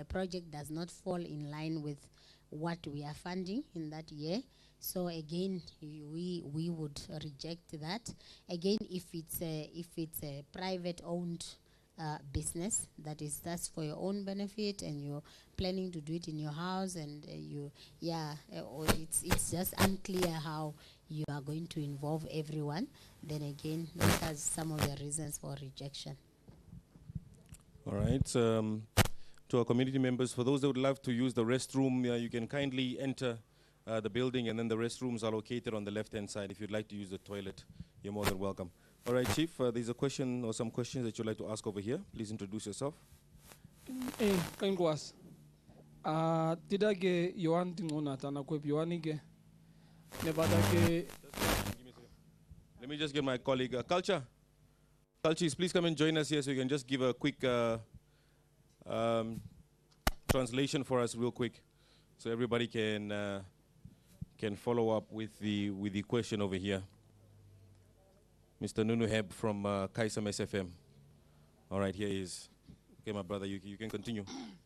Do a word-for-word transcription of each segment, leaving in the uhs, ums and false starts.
project does not fall in line with what we are funding in that year. So again, we we would reject that. Again, if it's a, if it's a private-owned uh, business, that is that's for your own benefit, and you're planning to do it in your house, and uh, you, yeah, uh, or it's it's just unclear how you are going to involve everyone. Then again, those are some of the reasons for rejection. All right. Um, to our community members, for those that would love to use the restroom, uh, you can kindly enter uh, the building, and then the restrooms are located on the left-hand side. If you'd like to use the toilet, you're more than welcome. All right, Chief, uh, there's a question or some questions that you'd like to ask over here. Please introduce yourself. Eh, kaingwas. Ah, tidake yoan tingona tana kwep yoanige. Nebadake. Let me just get my colleague, uh, Culture. Cultures, please come and join us here so you can just give a quick uh, um, translation for us real quick, so everybody can uh, can follow up with the with the question over here. Mister Nunu Heb from uh, Kaisam S F M. All right, here he is. Okay, my brother, you, you can continue.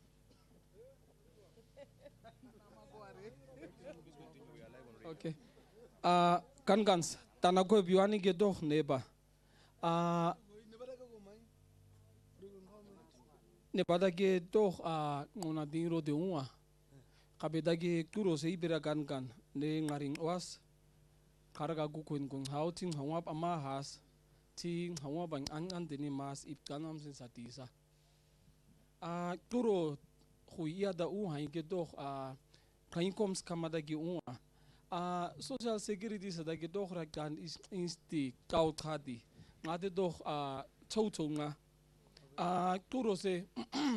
Okay. Uh, Kankans, tanako biwani gedoch neba. Uh, Nebadage doch a ngona dinro de unwa. Kabedage kuro se ibera gangan ne ngaring was. Karaga gukun gun hauting hawap amahas ting hawa bang an an deni mas ip ganam sin satisa. A kuro huia da u hainge doch a kainkoms kamadagi unwa. A social security sadage doch ragan is insti kautadi. Ngade doch a chouchonga. Ah, turo se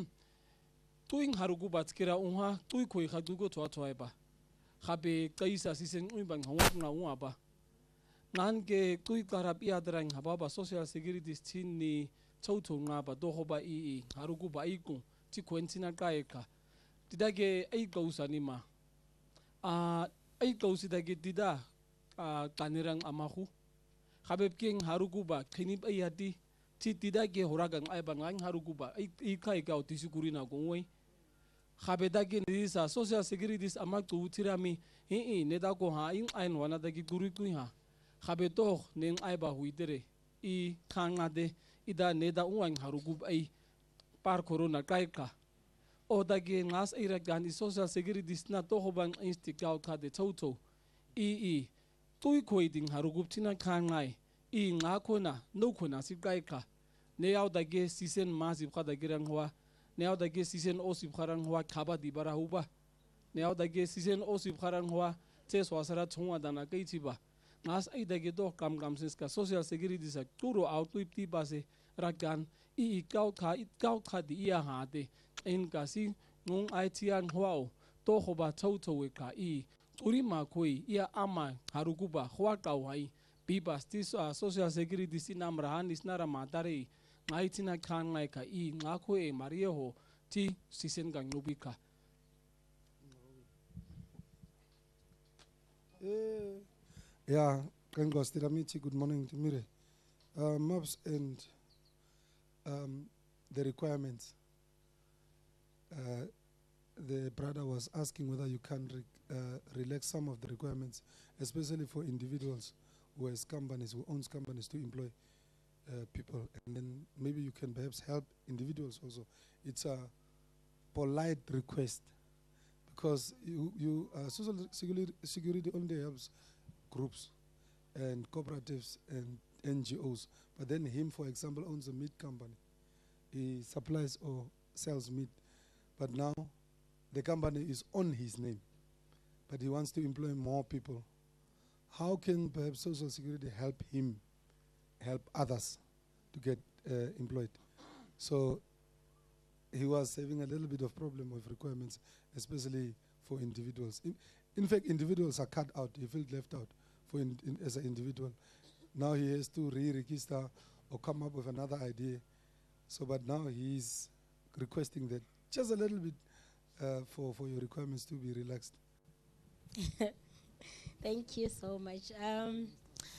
tuing harugu batskira unha tui koi khadugo twa twa khabe kaisa sisen uibang hawak nga unha ba nan ke tui karab iadrang hababa social security chinni choucho nga ba do hoba i harugu ba iku ti kwentina kaeka tidage ai kausani ma ah ai kausidage tida ah tanirang amahu khabe king harugu ba khinib ayati ti tidage horagang ay bangang haruguba i kai ka utisukuri na gongwe khabedage nisa social security amak tu tirami hi i neda ko ha in ain wana dagi guri tu ha khabeto nen ay ba huidere i khangade ida neda uang harugub ai par corona kai ka o dage ngas ira gan social security na to hobang institute ka de choucho i i tui khoiding harugub tina khangai i nga khona no khona si kai ka ne yaw dage sisen masib kha dage rang hwa ne yaw dage sisen osib kharang hwa khaba di bara huba ne yaw dage sisen osib kharang hwa che swasara chungwa dana kai chiba ngas ai dage do kam kam sis ka social security sa turo outwip ti base ragan i kau kha i kau kha di ya ha de en ka si ngung ai tiang hwao to hoba chou chou ka i turi ma khoi ia ama haruguba hwa kau hai Bibas this uh, social security sinam rahan isnara matare ngai tina khan ngai ka i ngako e maria ho ti sisen gang nubika eh yeah kan gostiramichi good morning to mire uh, maps and um, the requirements uh, the brother was asking whether you can re uh, relax some of the requirements, especially for individuals who has companies, who owns companies to employ uh, people, and then maybe you can perhaps help individuals also. It's a polite request because you, you uh, social security, security only helps groups and cooperatives and N G Os. But then him, for example, owns a meat company. He supplies or sells meat, but now the company is on his name, but he wants to employ more people. How can perhaps Social Security help him help others to get uh, employed? So he was having a little bit of problem with requirements, especially for individuals. In, in fact, individuals are cut out. He felt left out for in, in, as an individual. Now he has to re-register or come up with another idea. So, but now he's requesting that just a little bit uh, for, for your requirements to be relaxed. Thank you so much. Um,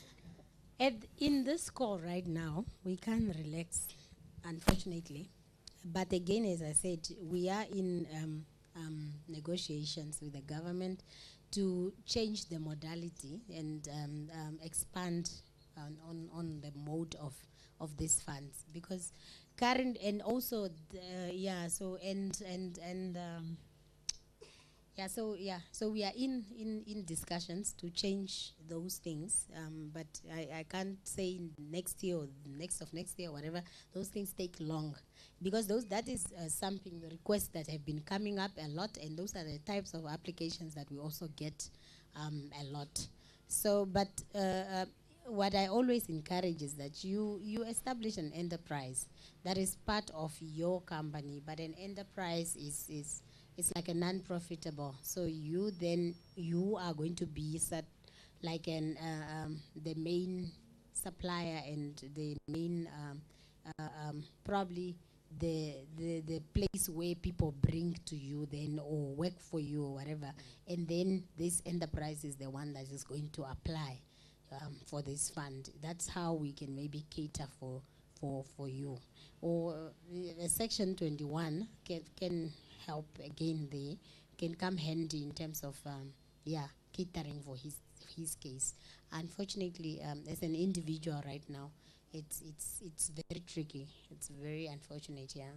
at, in this call right now, we can't relax, unfortunately. But again, as I said, we are in um, um, negotiations with the government to change the modality and um, um, expand on, on, on the mode of, of these funds, because current and also the, yeah so and and and um, yeah so yeah so we are in in in discussions to change those things, um, but I, I can't say next year or next of next year or whatever. Those things take long, because those that is uh, something, the requests that have been coming up a lot, and those are the types of applications that we also get um, a lot. So but uh, uh, what I always encourage is that you you establish an enterprise that is part of your company, but an enterprise is is it's like a non-profitable. So you then you are going to be set like an uh, um, the main supplier and the main um, uh, um, probably the, the the place where people bring to you then or work for you or whatever, and then this enterprise is the one that is going to apply um, for this fund. That's how we can maybe cater for for for you. Or uh, section twenty-one can can help again. They can come handy in terms of um, yeah catering for his his case. Unfortunately, um, as an individual right now, it's it's it's very tricky. It's very unfortunate. Yeah.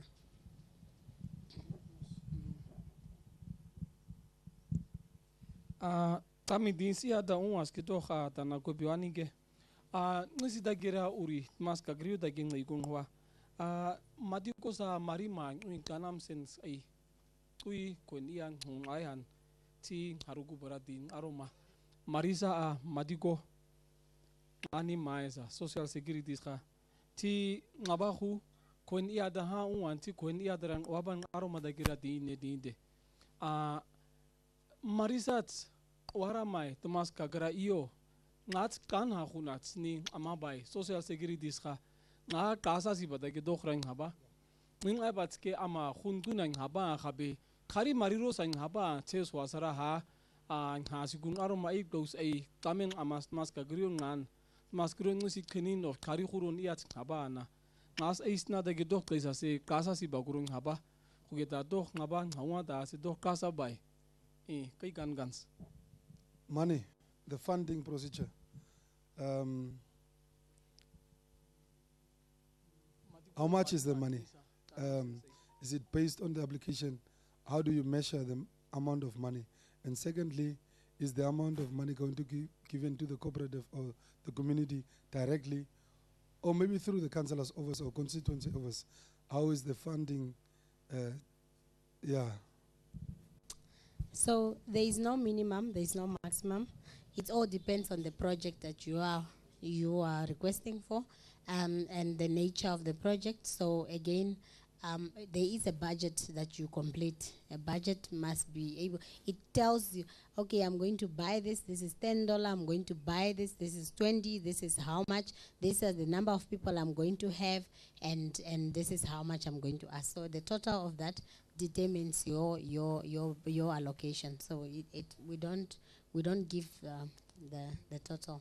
Ah, kami din siya da unwas kito ka tana ko biwani ke. Ah, ngisi da gira uri mas ka griu da ging ngai hwa. Ah, mati ko sa marima ngin kanam sens ai. Kui ko nian hung ayan ti harugu baratin aroma. Marisa a madiko ani maesa social security ka ti ngabahu ko iya da ha un ti ko iya da ran waban aroma da gira di ne di de. Ah, Marisat waramai temas kagara iyo ngat kan ha khunat ni amabai social security ska nga kasa si bada ke dokhrang haba ning abat ke ama khun kunang haba khabe khari mariro sang haba che swasara ha a nga sigun aroma ik dos ai kamen amas mas kagriyo ngan mas kro ngi sikhenin no khari khurun iat haba na ngas eisna da ke dok kaisa se kasa si bagurung haba khugeta dok ngaba ngawa da se dok kasa bai eh kai gan gans. Money, the funding procedure. Um, how much is the money? Um, is it based on the application? How do you measure the m- amount of money? And secondly, is the amount of money going to be given to the cooperative or the community directly, or maybe through the councillor's office or constituency office? How is the funding? Uh, yeah. So there is no minimum, there is no maximum. It all depends on the project that you are you are requesting for, um, and the nature of the project. So again, um, there is a budget that you complete. A budget must be able. It tells you, okay, I'm going to buy this. This is ten dollar. I'm going to buy this. This is twenty. This is how much. This is the number of people I'm going to have, and and this is how much I'm going to ask. So the total of that determines your your your your allocation. So it, it we don't we don't give uh, the the total.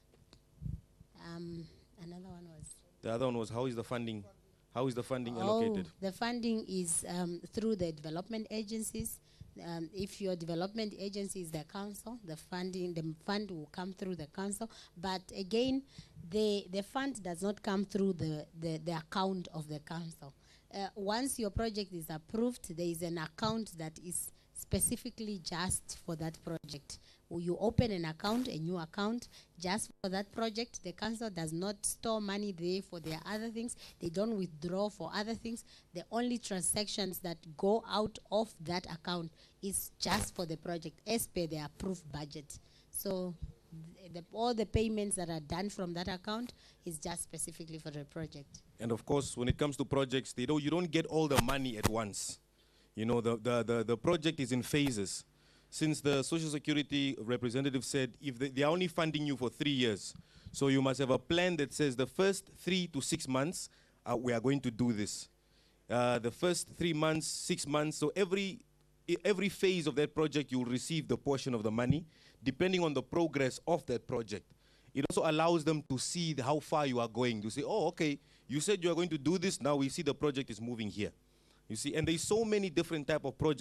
Um, another one was The other one was how is the funding? How is the funding oh, allocated? the funding is um, through the development agencies. Um, if your development agency is the council, the funding the fund will come through the council. But again, the the fund does not come through the the, the account of the council. Uh, once your project is approved, there is an account that is specifically just for that project. Or you open an account, a new account, just for that project. The council does not store money there for their other things. They don't withdraw for other things. The only transactions that go out of that account is just for the project as per the approved budget. So th- the, all the payments that are done from that account is just specifically for the project. And of course, when it comes to projects, they don't, you don't get all the money at once. You know, the, the, the, the project is in phases. Since the Social Security representative said if they, they are only funding you for three years, so you must have a plan that says the first three to six months, uh, we are going to do this. Uh, the first three months, six months, so every, e- every phase of that project, you will receive the portion of the money, depending on the progress of that project. It also allows them to see the- how far you are going, to say, oh, okay, you said you are going to do this, now we see the project is moving here. You see, and there's so many different type of projects